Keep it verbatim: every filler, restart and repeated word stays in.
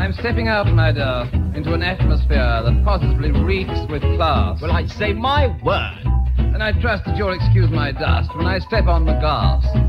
I'm stepping out, my dear, into an atmosphere that positively reeks with class. Well, I say my word. And I trust that you'll excuse my dust when I step on the gas.